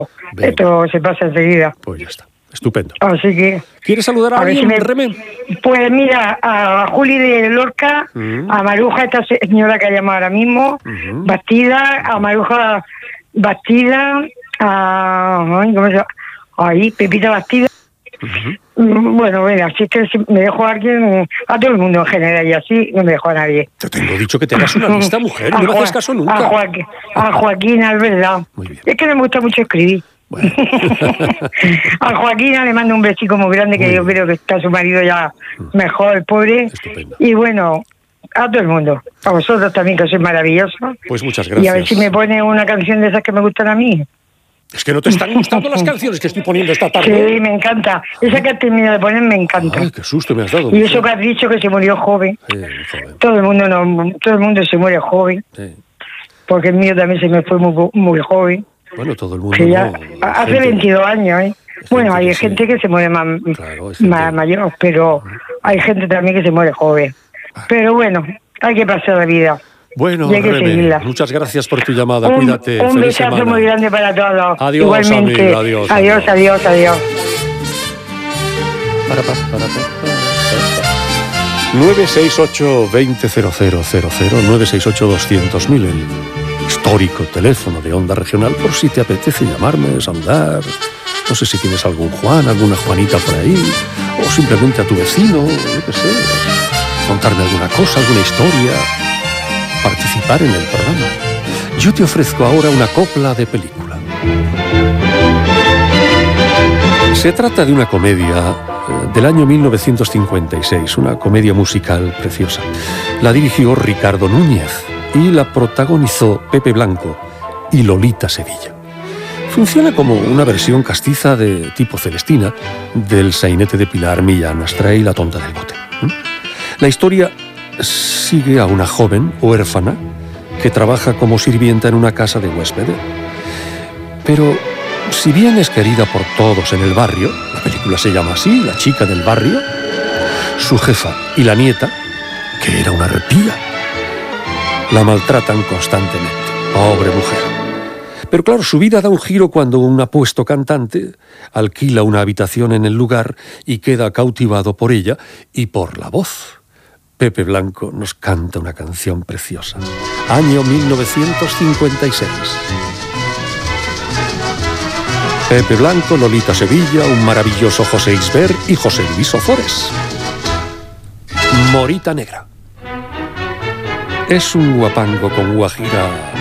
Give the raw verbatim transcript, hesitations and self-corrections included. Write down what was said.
Venga. Esto se pasa enseguida. Pues ya está. Estupendo. Así que... ¿Quieres saludar a, a ver alguien, si me- Remé? Pues mira, a Juli de Lorca, Mm. a Maruja, esta señora que ha llamado ahora mismo, Ujú. Bastida, a Maruja Bastida, a... ay, ¿cómo se llama? Ahí, Pepita Bastida. Ujú. Mm, Bueno, venga, si es que si me dejo a alguien, a todo el mundo en general, y así no me dejo a nadie. Te tengo dicho que te hagas una lista, mujer, y no me Joa- haces caso A, nunca. Joaquín, a Joaquín, es verdad. Muy bien. Es que me gusta mucho escribir. Bueno. A Joaquín le mando un besico muy grande, que Muy yo bien. creo que está su marido ya mejor, el pobre. Estupendo. Y bueno, a todo el mundo. A vosotros también, que sois maravillosos. Pues muchas Y a ver gracias. si me pone una canción de esas que me gustan a mí. Es que no te están gustando las canciones que estoy poniendo esta tarde. Sí, me encanta. Esa que has terminado de poner me encanta. Ay, qué susto me has dado. Y mujer. eso que has dicho, que se murió joven. Sí, muy joven. Todo el mundo no, todo el mundo se muere joven, Sí. porque el mío también se me fue muy, muy joven. Bueno, todo el mundo. Que ya no. hace Gente- veintidós años, ¿eh? Bueno, gente hay que sí. gente que se muere más, Claro, hay gente- más mayor, pero hay gente también que se muere joven. Pero bueno, hay que pasar la vida. Bueno, Y hay que Reme, seguirla. muchas gracias por tu llamada. Un, Cuídate. un Feliz besazo semana. muy grande para todos. Adiós, Igualmente. amiga, adiós, adiós, adiós. adiós, adiós. Para, pa, para, pa, pa, pa. nueve seis ocho, veinte cero cero cero cero, nueve seis ocho, doscientos mil, el histórico teléfono de Onda Regional, por si te apetece llamarme, saludar. No sé si tienes algún Juan, alguna Juanita por ahí, o simplemente a tu vecino, yo qué sé, contarme alguna cosa, alguna historia, participar en el programa. Yo te ofrezco ahora una copla de película. Se trata de una comedia eh, del año mil novecientos cincuenta y seis, una comedia musical preciosa. La dirigió Ricardo Núñez y la protagonizó Pepe Blanco y Lolita Sevilla. Funciona como una versión castiza de tipo Celestina del sainete de Pilar, Millán Astray y La tonta del bote. ¿Mm? La historia sigue a una joven huérfana que trabaja como sirvienta en una casa de huéspedes. Pero si bien es querida por todos en el barrio, la película se llama así, La chica del barrio, su jefa y la nieta, que era una arpía, la maltratan constantemente. Pobre mujer. Pero claro, su vida da un giro cuando un apuesto cantante alquila una habitación en el lugar y queda cautivado por ella y por la voz. Pepe Blanco nos canta una canción preciosa. Año mil novecientos cincuenta y seis. Pepe Blanco, Lolita Sevilla, un maravilloso José Isbert y José Luis Ozores. Morita Negra. Es un guapango con guajira